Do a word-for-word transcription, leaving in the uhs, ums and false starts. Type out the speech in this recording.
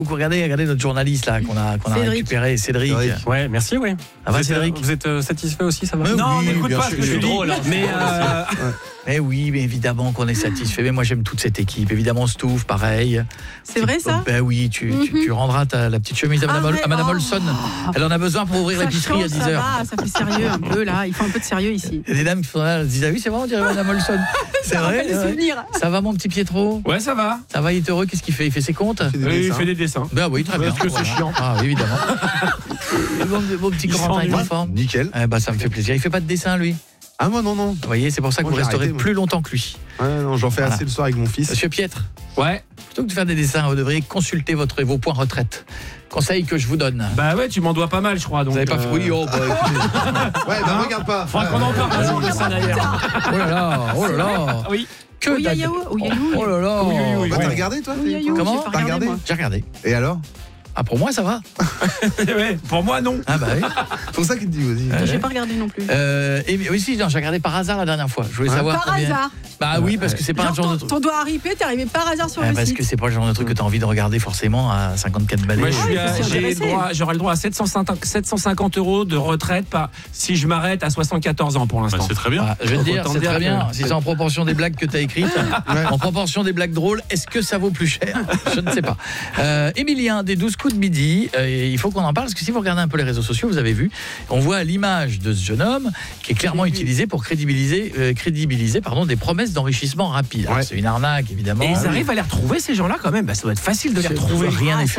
Vous regardez, regardez notre journaliste là qu'on a, qu'on a récupéré, Cédric. Cédric. Ouais, merci, oui. Ça va, Cédric ? Vous êtes euh, satisfait aussi, ça va ? Mais Non, oui, n'écoute bien pas sûr. ce que je dis. drôle, hein. Mais euh, Mais oui, mais évidemment qu'on est satisfait. Mais moi j'aime toute cette équipe. Évidemment Stouff, pareil. C'est vrai ça ? Ben oui, tu, mm-hmm. tu, tu rendras ta, la petite chemise à Madame, Arrête. à Madame Oh. Olson. Elle en a besoin pour ouvrir Ça l'épicerie à change, dix heures. Ça va, ça fait sérieux un peu là. Il faut un peu de sérieux ici. Et des dames qui sont là, elles disent ah oui, c'est vrai, on dirait Madame Olson. C'est Ça vrai. rappelle les ouais. souvenirs. Ça va mon petit Pietro ? ouais, ça va. Ça va, il est heureux, qu'est-ce qu'il fait ? Il fait ses comptes ? Il fait, il fait des dessins. Ben oui, très bien. Parce que c'est Voilà. chiant. Ah oui, évidemment. Et bon, bon petit Il Corentin, il est en s'ennuie. forme. Nickel. Eh ben, ça me fait plaisir. Il fait pas de dessin, lui. Ah moi non non. Vous voyez, c'est pour ça que Moi, vous j'ai resterez arrêté, moi. plus longtemps que lui. Ouais, non, j'en fais Voilà. assez le soir avec mon fils. Monsieur Pietre, Ouais. plutôt que de faire des dessins, vous devriez consulter votre, vos points retraite. Conseil que je vous donne. Bah ouais, tu m'en dois pas mal, je crois. Donc, Vous n'avez pas fait euh, oui, oh, bah, écoutez. Ouais, bah regarde pas. Faudra qu'on en parle un jour de ça d'ailleurs. Oh là là, oh là là. Oui. Que Oui, d'ad- yaou, oui, yaou. Oh là là. Oui, oui, oui. Bah, Ouais. t'as regardé toi Oui, yaou, Comment ? j'ai pas T'as regardé moi. J'ai regardé. Et alors? Ah, pour moi, ça va. Ouais, pour moi, non. Ah bah oui. C'est pour ça qu'il te dit, vas-y. Ouais. J'ai pas regardé non plus. Euh, et, oui, si, non, j'ai regardé par hasard la dernière fois. Je voulais Ouais. savoir. Par combien- hasard. Bah oui, parce que c'est pas Genre, un genre de ton, truc. ton doigt a ripé, t'es arrivé par hasard sur Ouais, le parce site. que c'est pas le genre de truc que t'as envie de regarder forcément à cinquante-quatre balais. Moi, je suis il à- faut s'y j'ai le intéresser. droit, j'aurai le droit à sept cent cinquante sept cent cinquante euros de retraite par, si je m'arrête à soixante-quatorze ans pour l'instant. Bah, c'est très bien. Ah, je vais te dire, Autant c'est dire très que- bien. Si c'est en proportion des blagues que tu as écrites, en proportion des blagues drôles, est-ce que ça vaut plus cher ? Je ne sais pas. Euh, Émilien, des douze coups de midi, euh, il faut qu'on en parle, parce que si vous regardez un peu les réseaux sociaux, vous avez vu, on voit l'image de ce jeune homme qui est clairement utilisé pour crédibiliser, euh, crédibiliser pardon, des promesses d'enrichissement rapide. Alors, Ouais. C'est une arnaque, évidemment. Et ils arrivent à les retrouver, ces gens-là, quand même. Bah, ça doit être facile de les retrouver. Rien n'est fait